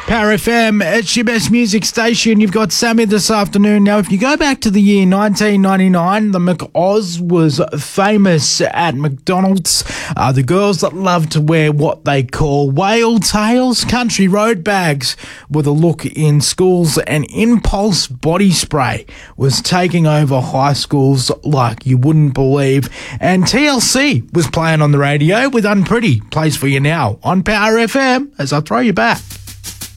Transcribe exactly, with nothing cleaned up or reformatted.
Power F M, it's your best music station. You've got Sammy this afternoon. Now, if you go back to the year nineteen ninety-nine, the McOz was famous at McDonald's. Uh, the girls that loved to wear what they call whale tails, country road bags with a look in schools, and Impulse body spray was taking over high schools like you wouldn't believe. And T L C was playing on the radio with Unpretty. Plays for you now on Power F M as I throw you back.